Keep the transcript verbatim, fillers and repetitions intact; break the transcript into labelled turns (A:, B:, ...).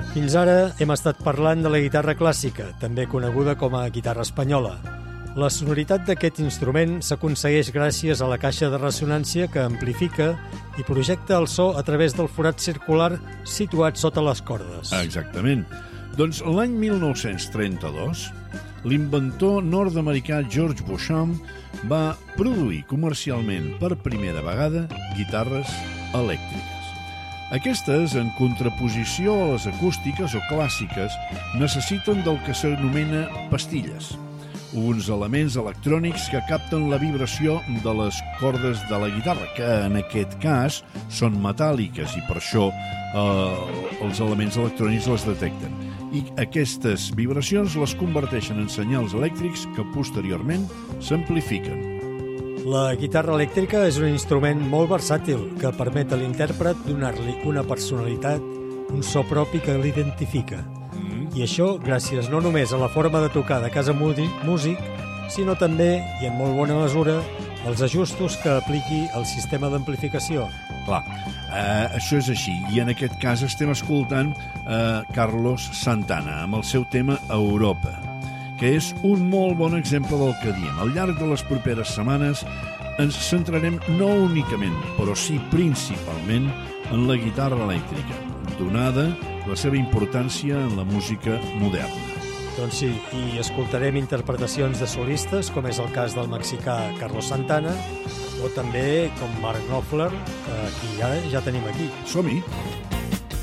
A: Fins ara hem estat parlant de la guitarra clàssica, també coneguda com a guitarra espanyola. La sonoritat d'aquest instrument s'aconsegueix gràcies a la caixa de ressonància que amplifica i projecta el so a través del forat circular situat sota les cordes.
B: Exactament. Doncs l'any mil nou-cents trenta-dos, l'inventor nord-americà George Beauchamp va produir comercialment per primera vegada guitarres elèctriques. Aquestes, en contraposició a les acústiques o clàssiques, necessiten del que s'anomena pastilles, uns elements electrònics que capten la vibració de les cordes de la guitarra, que en aquest cas són metàl·liques i per això eh, els elements electrònics les detecten. I aquestes vibracions les converteixen en senyals elèctrics que posteriorment s'amplifiquen.
A: La guitarra elèctrica és un instrument molt versàtil que permet a l'intèrpret donar-li una personalitat, un so propi que l'identifica. Mm. I això gràcies no només a la forma de tocar de casa músic, sinó també, i en molt bona mesura, als ajustos que apliqui el sistema d'amplificació.
B: Clar, eh, això és així. I en aquest cas estem escoltant eh, Carlos Santana amb el seu tema Europa, que és un molt bon exemple del que diem. Al llarg de les properes setmanes ens centrarem no únicament, però sí principalment, en la guitarra elèctrica, donada la seva importància en la música moderna.
A: Doncs sí, i escoltarem interpretacions de solistes, com és el cas del mexicà Carlos Santana, o també com Mark Knopfler, que aquí ja, ja tenim aquí.
B: Som-hi!